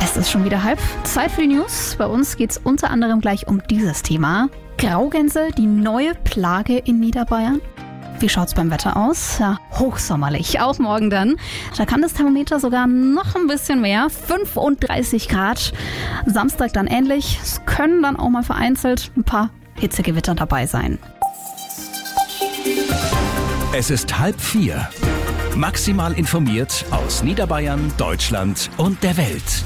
Es ist schon wieder halb. Zeit für die News. Bei uns geht es unter anderem gleich um dieses Thema. Graugänse, die neue Plage in Niederbayern. Wie schaut's beim Wetter aus? Ja, hochsommerlich. Auch morgen dann. Da kann das Thermometer sogar noch ein bisschen mehr. 35 Grad. Samstag dann ähnlich. Es können dann auch mal vereinzelt ein paar Hitzegewitter dabei sein. Es ist 3:30. Maximal informiert aus Niederbayern, Deutschland und der Welt.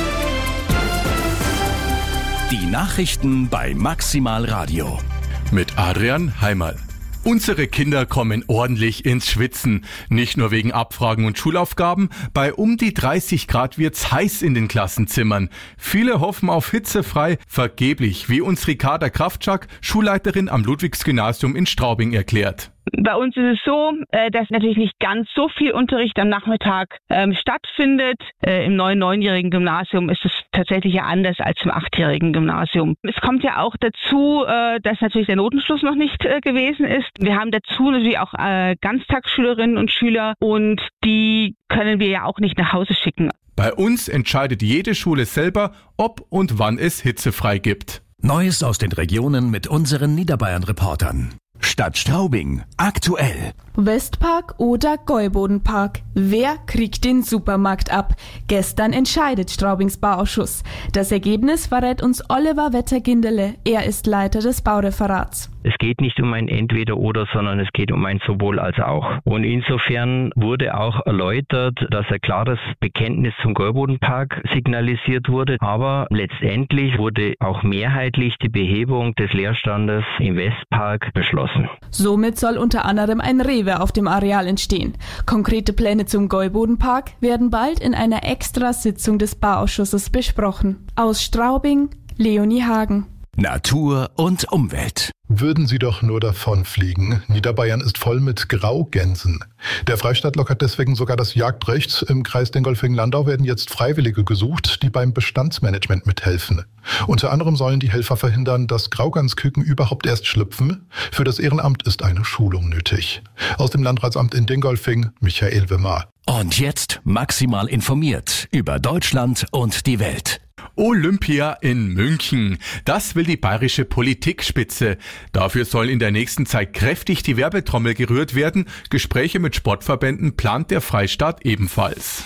Die Nachrichten bei Maximal Radio. Mit Adrian Heimerl. Unsere Kinder kommen ordentlich ins Schwitzen. Nicht nur wegen Abfragen und Schulaufgaben. Bei um die 30 Grad wird's heiß in den Klassenzimmern. Viele hoffen auf hitzefrei, vergeblich, wie uns Ricarda Kraftschak, Schulleiterin am Ludwigsgymnasium in Straubing, erklärt. Bei uns ist es so, dass natürlich nicht ganz so viel Unterricht am Nachmittag stattfindet. Im neuen 9-jährigen Gymnasium ist es tatsächlich ja anders als im 8-jährigen Gymnasium. Es kommt ja auch dazu, dass natürlich der Notenschluss noch nicht gewesen ist. Wir haben dazu natürlich auch Ganztagsschülerinnen und Schüler und die können wir ja auch nicht nach Hause schicken. Bei uns entscheidet jede Schule selber, ob und wann es hitzefrei gibt. Neues aus den Regionen mit unseren Niederbayern-Reportern. Stadt Straubing. Aktuell. Westpark oder Gäubodenpark? Wer kriegt den Supermarkt ab? Gestern entscheidet Straubings Bauausschuss. Das Ergebnis verrät uns Oliver Wetter-Gindele. Er ist Leiter des Baureferats. Es geht nicht um ein Entweder-Oder, sondern es geht um ein Sowohl als auch. Und insofern wurde auch erläutert, dass ein klares Bekenntnis zum Gäubodenpark signalisiert wurde. Aber letztendlich wurde auch mehrheitlich die Behebung des Leerstandes im Westpark beschlossen. Somit soll unter anderem ein Rewe auf dem Areal entstehen. Konkrete Pläne zum Gäubodenpark werden bald in einer Extrasitzung des Bauausschusses besprochen. Aus Straubing, Leonie Hagen. Natur und Umwelt. Würden sie doch nur davonfliegen. Niederbayern ist voll mit Graugänsen. Der Freistaat lockert deswegen sogar das Jagdrecht. Im Kreis Dingolfing-Landau werden jetzt Freiwillige gesucht, die beim Bestandsmanagement mithelfen. Unter anderem sollen die Helfer verhindern, dass Graugansküken überhaupt erst schlüpfen. Für das Ehrenamt ist eine Schulung nötig. Aus dem Landratsamt in Dingolfing, Michael Wimmer. Und jetzt maximal informiert über Deutschland und die Welt. Olympia in München. Das will die bayerische Politikspitze. Dafür soll in der nächsten Zeit kräftig die Werbetrommel gerührt werden. Gespräche mit Sportverbänden plant der Freistaat ebenfalls.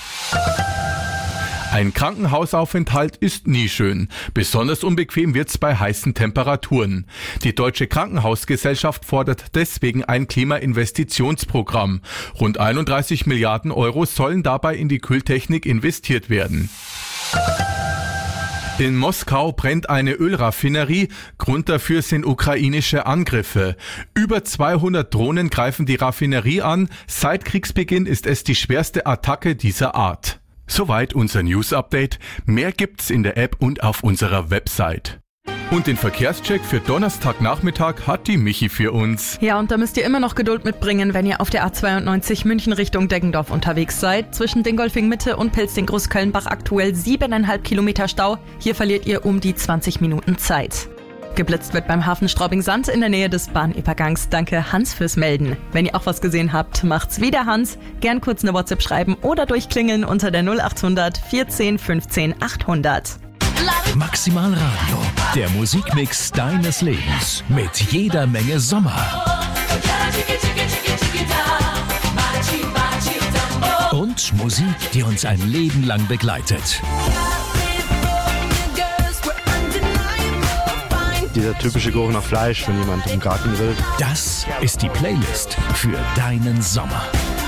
Ein Krankenhausaufenthalt ist nie schön. Besonders unbequem wird's bei heißen Temperaturen. Die Deutsche Krankenhausgesellschaft fordert deswegen ein Klimainvestitionsprogramm. Rund 31 Milliarden Euro sollen dabei in die Kühltechnik investiert werden. In Moskau brennt eine Ölraffinerie. Grund dafür sind ukrainische Angriffe. Über 200 Drohnen greifen die Raffinerie an. Seit Kriegsbeginn ist es die schwerste Attacke dieser Art. Soweit unser News-Update. Mehr gibt's in der App und auf unserer Website. Und den Verkehrscheck für Donnerstagnachmittag hat die Michi für uns. Ja, und da müsst ihr immer noch Geduld mitbringen, wenn ihr auf der A92 München Richtung Deggendorf unterwegs seid. Zwischen Dingolfing Mitte und Pilzding-Großkölnbach aktuell 7,5 Kilometer Stau. Hier verliert ihr um die 20 Minuten Zeit. Geblitzt wird beim Hafen Straubing-Sand in der Nähe des Bahnübergangs. Danke Hans fürs Melden. Wenn ihr auch was gesehen habt, macht's wieder Hans. Gern kurz eine WhatsApp schreiben oder durchklingeln unter der 0800 14 15 800. Maximal Radio, der Musikmix deines Lebens mit jeder Menge Sommer. Und Musik, die uns ein Leben lang begleitet. Dieser typische Geruch nach Fleisch, wenn jemand im Garten grillt. Das ist die Playlist für deinen Sommer.